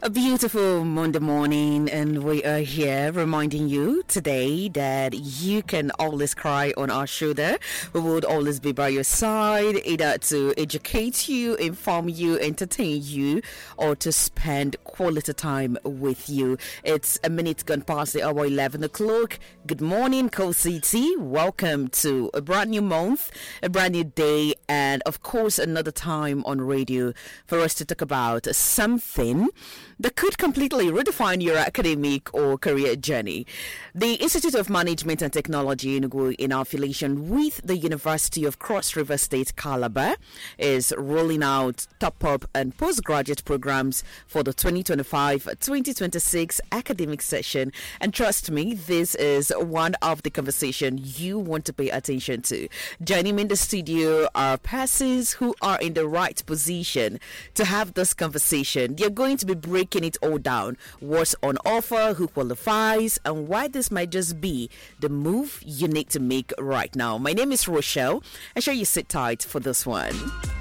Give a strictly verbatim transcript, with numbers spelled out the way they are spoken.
A beautiful Monday morning, and we are here reminding you today that you can always cry on our shoulder. We would always be by your side, either to educate you, inform you, entertain you, or to spend quality time with you. It's a minute gone past the hour eleven o'clock. Good morning, Co City. Welcome to a brand new month, a brand new day, and of course, another time on radio for us to talk about something that could completely redefine your academic or career journey. The Institute of Management and Technology, Enugu, in affiliation with the University of Cross River State, Calabar, is rolling out top-up and postgraduate programs for the twenty twenty-five twenty twenty-six academic session. And trust me, this is one of the conversations you want to pay attention to. Joining me in the studio are persons who are in the right position to have this conversation. They're going to be breaking it all down. What's on offer, who qualifies, and why this might just be the move you need to make right now. My name is Rochelle. I'm sure you sit tight for this one.